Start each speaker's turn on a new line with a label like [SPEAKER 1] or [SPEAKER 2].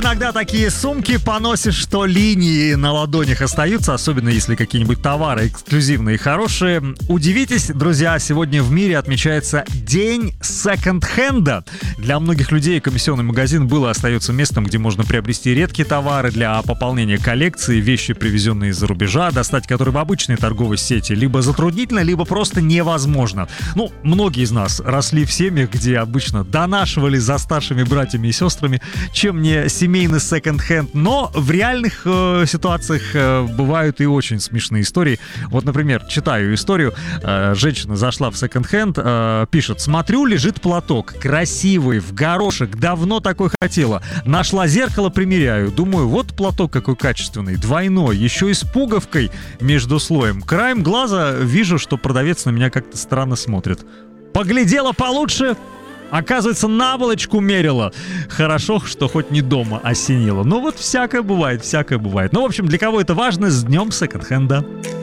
[SPEAKER 1] Иногда такие сумки поносишь, что линии на ладонях остаются, особенно если какие-нибудь товары эксклюзивные и хорошие. Удивитесь, друзья, сегодня в мире отмечается День секонд-хенда. Для многих людей комиссионный магазин был и остается местом, где можно приобрести редкие товары для пополнения коллекции, вещи, привезенные из-за рубежа, достать которые в обычной торговой сети либо затруднительно, либо просто невозможно. Многие из нас росли в семьях, где обычно донашивали за старшими братьями и сестрами, чем не семейный секонд-хенд, но в реальных ситуациях бывают и очень смешные истории. Вот, например, читаю историю. Женщина зашла в секонд-хенд, пишет: смотрю, лежит платок, красивый, в горошек, давно такой хотела. Нашла зеркало, примеряю, думаю, вот платок какой качественный, двойной, еще и с пуговкой между слоем. Краем глаза вижу, что продавец на меня как-то странно смотрит. Поглядела получше, оказывается, наволочку мерила. Хорошо, что хоть не дома осенило. Вот всякое бывает, всякое бывает. В общем, для кого это важно, с днем секонд-хенда.